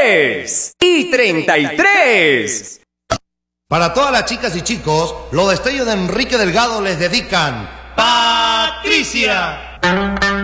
3:33. Para todas las chicas y chicos, los destellos de Enrique Delgado les dedican Patricia.